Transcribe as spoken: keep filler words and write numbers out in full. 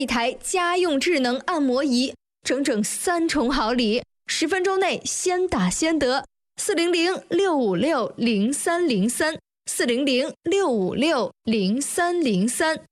一台家用智能按摩仪，整整三重好礼，十分钟内先打先得。四零零六五六零三零三，四零零六五六零三零三。